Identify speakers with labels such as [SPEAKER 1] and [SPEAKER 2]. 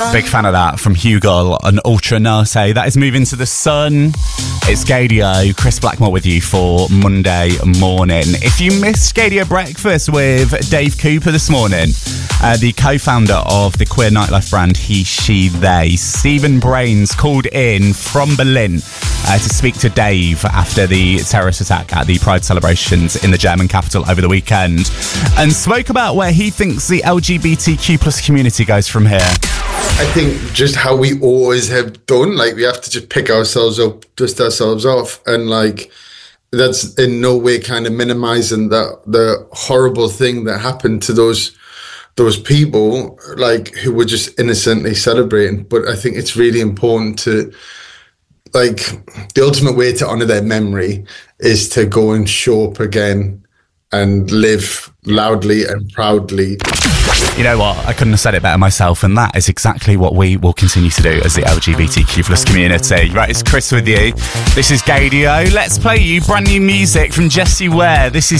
[SPEAKER 1] Big fan of that from Hugo and Ultra Nase. That is Moving to the Sun. It's Gadio, Chris Blackmore with you for Monday morning. If you missed Gadio Breakfast with Dave Cooper this morning, the co-founder of the queer nightlife brand He, She, They, Stephen Brains, called in from Berlin to speak to Dave after the terrorist attack at the Pride celebrations in the German capital over the weekend, and spoke about where he thinks the LGBTQ plus community goes from here.
[SPEAKER 2] I think just how we always have done, like we have to just pick ourselves up, dust ourselves off, and like that's in no way kind of minimizing the horrible thing that happened to those people, like who were just innocently celebrating. But I think it's really important to, like, the ultimate way to honor their memory is to go and show up again and live loudly and proudly.
[SPEAKER 1] You know what? I couldn't have said it better myself, and that is exactly what we will continue to do as the LGBTQ plus community. Right, it's Chris with you. This is Gadio. Let's play you brand new music from Jessie Ware. This is